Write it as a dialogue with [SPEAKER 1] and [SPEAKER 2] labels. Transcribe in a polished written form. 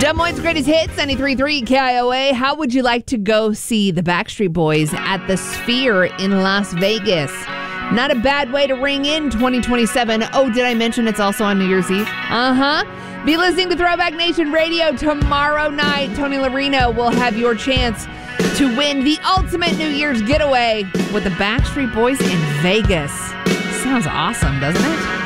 [SPEAKER 1] Des Moines' greatest hits, 93.3 KIOA. How would you like to go see the Backstreet Boys at the Sphere in Las Vegas? Not a bad way to ring in 2027. Oh, did I mention it's also on New Year's Eve? Be listening to Throwback Nation Radio tomorrow night. Tony Larino will have your chance to win the ultimate New Year's getaway with the Backstreet Boys in Vegas. Sounds awesome, doesn't it?